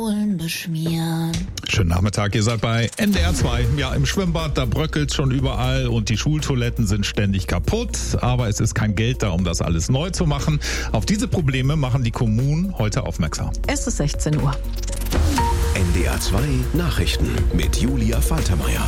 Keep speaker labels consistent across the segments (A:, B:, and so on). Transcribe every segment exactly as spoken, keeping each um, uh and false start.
A: beschmieren.
B: Schönen Nachmittag, ihr seid bei N D R zwei. Ja, im Schwimmbad, da bröckelt schon überall und die Schultoiletten sind ständig kaputt. Aber es ist kein Geld da, um das alles neu zu machen. Auf diese Probleme machen die Kommunen heute aufmerksam.
C: Es ist sechzehn Uhr.
D: N D R zwei Nachrichten mit Julia Faltermeier.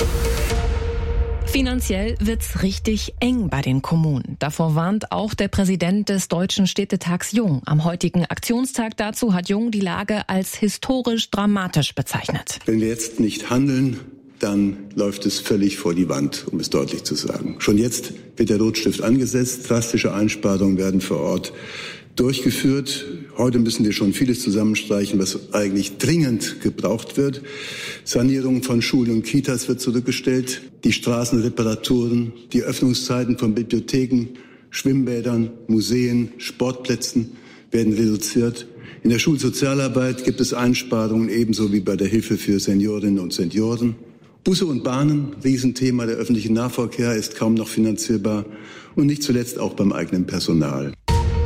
C: Finanziell wird's richtig eng bei den Kommunen. Davor warnt auch der Präsident des Deutschen Städtetags Jung. Am heutigen Aktionstag dazu hat Jung die Lage als historisch dramatisch bezeichnet.
E: Wenn wir jetzt nicht handeln, dann läuft es völlig vor die Wand, um es deutlich zu sagen. Schon jetzt wird der Rotstift angesetzt. Drastische Einsparungen werden vor Ort durchgeführt. Heute müssen wir schon vieles zusammenstreichen, was eigentlich dringend gebraucht wird. Sanierung von Schulen und Kitas wird zurückgestellt. Die Straßenreparaturen, die Öffnungszeiten von Bibliotheken, Schwimmbädern, Museen, Sportplätzen werden reduziert. In der Schulsozialarbeit gibt es Einsparungen, ebenso wie bei der Hilfe für Seniorinnen und Senioren. Busse und Bahnen, Riesenthema, der öffentliche Nahverkehr ist kaum noch finanzierbar und nicht zuletzt auch beim eigenen Personal.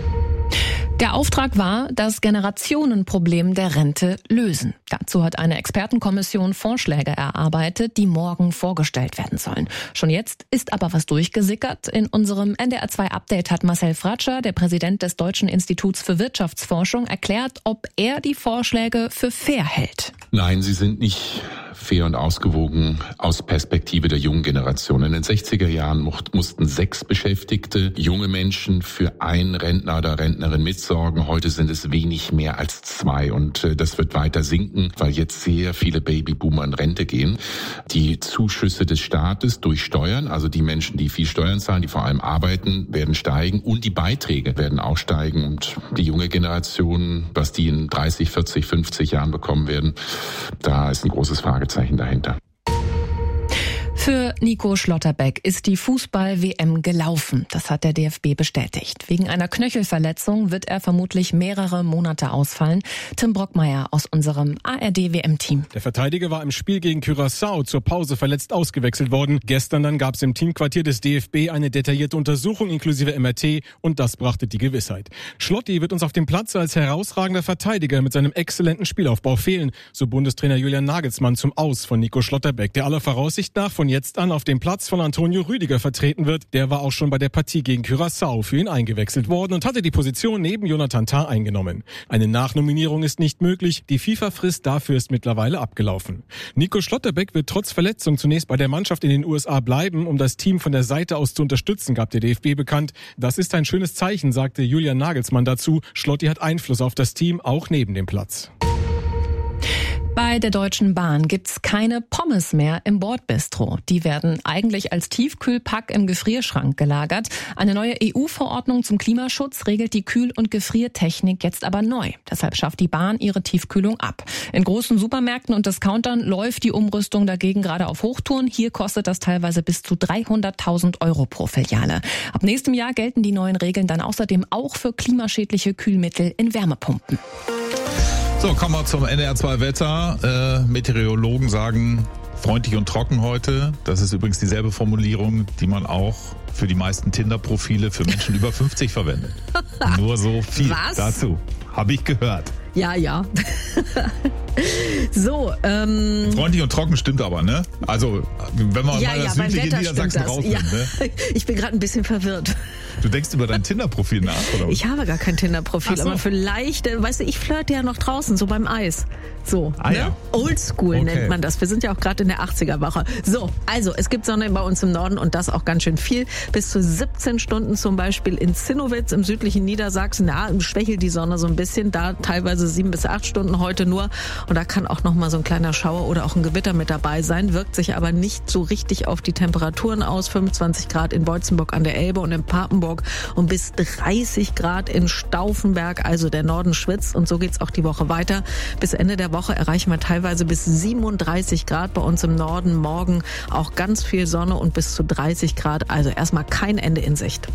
C: Der Auftrag war, das Generationenproblem der Rente lösen. Dazu hat eine Expertenkommission Vorschläge erarbeitet, die morgen vorgestellt werden sollen. Schon jetzt ist aber was durchgesickert. In unserem N D R zwei Update hat Marcel Fratscher, der Präsident des Deutschen Instituts für Wirtschaftsforschung, erklärt, ob er die Vorschläge für fair hält.
F: Nein, sie sind nicht fair und ausgewogen aus Perspektive der jungen Generation. In den sechziger Jahren mussten sechs Beschäftigte, junge Menschen, für einen Rentner oder Rentnerin mitsorgen. Heute sind es wenig mehr als zwei und das wird weiter sinken, weil jetzt sehr viele Babyboomer in Rente gehen. Die Zuschüsse des Staates durch Steuern, also die Menschen, die viel Steuern zahlen, die vor allem arbeiten, werden steigen und die Beiträge werden auch steigen und die junge Generation, was die in dreißig, vierzig, fünfzig Jahren bekommen werden, da ist ein großes Fragezeichen dahinter.
C: Für Nico Schlotterbeck ist die Fußball-W M gelaufen. Das hat der D F B bestätigt. Wegen einer Knöchelverletzung wird er vermutlich mehrere Monate ausfallen. Tim Brockmeier aus unserem A R D-W M-Team.
G: Der Verteidiger war im Spiel gegen Curaçao zur Pause verletzt ausgewechselt worden. Gestern dann gab es im Teamquartier des D F B eine detaillierte Untersuchung inklusive M R T und das brachte die Gewissheit. Schlotti wird uns auf dem Platz als herausragender Verteidiger mit seinem exzellenten Spielaufbau fehlen, so Bundestrainer Julian Nagelsmann zum Aus von Nico Schlotterbeck, der aller Voraussicht nach von jetzt an auf dem Platz von Antonio Rüdiger vertreten wird. Der war auch schon bei der Partie gegen Curaçao für ihn eingewechselt worden und hatte die Position neben Jonathan Tah eingenommen. Eine Nachnominierung ist nicht möglich. Die FIFA-Frist dafür ist mittlerweile abgelaufen. Nico Schlotterbeck wird trotz Verletzung zunächst bei der Mannschaft in den U S A bleiben, um das Team von der Seite aus zu unterstützen, gab der D F B bekannt. Das ist ein schönes Zeichen, sagte Julian Nagelsmann dazu. Schlotti hat Einfluss auf das Team, auch neben dem Platz.
C: Bei der Deutschen Bahn gibt's keine Pommes mehr im Bordbistro. Die werden eigentlich als Tiefkühlpack im Gefrierschrank gelagert. Eine neue E U-Verordnung zum Klimaschutz regelt die Kühl- und Gefriertechnik jetzt aber neu. Deshalb schafft die Bahn ihre Tiefkühlung ab. In großen Supermärkten und Discountern läuft die Umrüstung dagegen gerade auf Hochtouren. Hier kostet das teilweise bis zu dreihunderttausend Euro pro Filiale. Ab nächstem Jahr gelten die neuen Regeln dann außerdem auch für klimaschädliche Kühlmittel in Wärmepumpen.
B: So, kommen wir zum N D R zwei Wetter. Äh, Meteorologen sagen freundlich und trocken heute. Das ist übrigens dieselbe Formulierung, die man auch für die meisten Tinder-Profile für Menschen über fünfzig verwendet. Nur so viel
C: Was?
B: dazu. Habe ich gehört.
C: Ja, ja. So, ähm...
B: Freundlich und trocken stimmt aber, ne? Also, wenn man
C: ja,
B: mal
C: ja,
B: das
C: beim
B: südliche
C: Wetter
B: Niedersachsen
C: stimmt das.
B: rausnimmt,
C: Ja.
B: ne?
C: Ich bin gerade ein bisschen verwirrt.
B: Du denkst über dein Tinder-Profil nach, oder?
C: Ich habe gar kein Tinder-Profil,
B: Ach so.
C: aber vielleicht, äh, weißt du, ich flirte ja noch draußen, so beim Eis. So,
B: Ah,
C: ne?
B: ja.
C: Oldschool
B: Okay.
C: nennt man das. Wir sind ja auch gerade in der achtziger-Woche. So, also, es gibt Sonne bei uns im Norden und das auch ganz schön viel. Bis zu siebzehn Stunden zum Beispiel in Zinnowitz im südlichen Niedersachsen. Ja, schwächelt die Sonne so ein bisschen. Da teilweise sieben bis acht Stunden heute nur. Und da kann auch noch mal so ein kleiner Schauer oder auch ein Gewitter mit dabei sein. Wirkt sich aber nicht so richtig auf die Temperaturen aus. fünfundzwanzig Grad in Beutzenburg an der Elbe und in Papenburg und bis dreißig Grad in Stauffenberg. Also der Norden schwitzt und so geht's auch die Woche weiter. Bis Ende der Woche erreichen wir teilweise bis siebenunddreißig Grad bei uns im Norden. Morgen auch ganz viel Sonne und bis zu dreißig Grad. Also erstmal kein Ende in Sicht.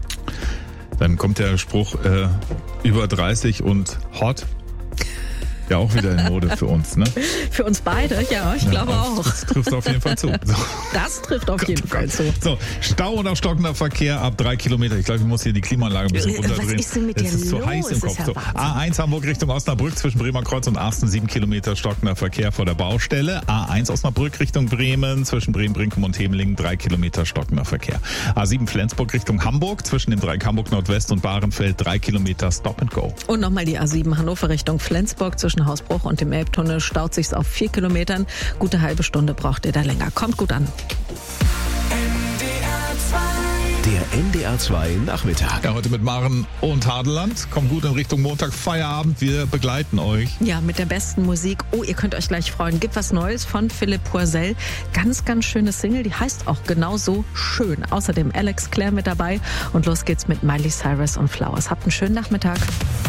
B: Dann kommt der Spruch äh, über dreißig und hot. ja auch wieder in Mode für uns, ne?
C: Für uns beide, ja, ich
B: Ja,
C: glaube auch.
B: Das trifft auf jeden Fall zu. So.
C: Das trifft auf jeden Fall zu.
B: So, Stau und auch stockender Verkehr ab drei Kilometer. Ich glaube, ich muss hier die Klimaanlage ein bisschen
C: Äh,
B: runterdrehen.
C: was ist denn mit dir
B: es ist so
C: los?
B: heiß im
C: Das
B: Kopf.
C: ist ja
B: So,
C: Wahnsinn.
B: A eins Hamburg Richtung Osnabrück zwischen Bremer Kreuz und Arsten, sieben Kilometer stockender Verkehr vor der Baustelle. A eins Osnabrück Richtung Bremen zwischen Bremen, Brinkum und Hemelingen, drei Kilometer stockender Verkehr. A sieben Flensburg Richtung Hamburg zwischen dem Dreieck Hamburg Nordwest und Bahrenfeld, drei Kilometer Stop and Go.
C: Und nochmal die A sieben Hannover Richtung Flensburg zwischen Hausbruch und dem Elbtunnel staut sich's auf vier Kilometern. Gute halbe Stunde braucht ihr da länger. Kommt gut an.
D: Der N D R zwei Nachmittag.
B: Ja, heute mit Maren und Hadeland. Kommt gut in Richtung Montag, Feierabend. Wir begleiten euch.
C: Ja, mit der besten Musik. Oh, ihr könnt euch gleich freuen. Gibt was Neues von Philipp Poisel. Ganz, ganz schöne Single. Die heißt auch genauso schön. Außerdem Alex Clare mit dabei. Und los geht's mit Miley Cyrus und Flowers. Habt einen schönen Nachmittag.